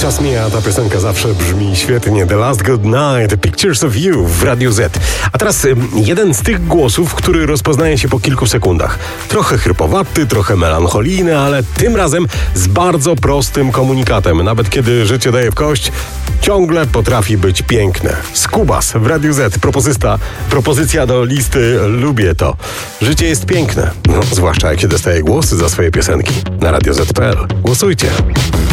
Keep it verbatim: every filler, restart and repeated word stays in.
czas mija, a ta piosenka zawsze brzmi świetnie. The Last Good Night, Pictures of You w Radiu Z. A teraz jeden z tych głosów, który rozpoznaje się po kilku sekundach. Trochę chrypowaty, trochę melancholijny, ale tym razem z bardzo prostym komunikatem. Nawet kiedy życie daje w kość, ciągle potrafi być piękne. Skubas w Radiu Z. Propozysta, propozycja do listy Lubię to. Życie jest piękne. No, zwłaszcza jak się dostaje głosy za swoje piosenki. Na radio zet kropka pe el. Głosujcie.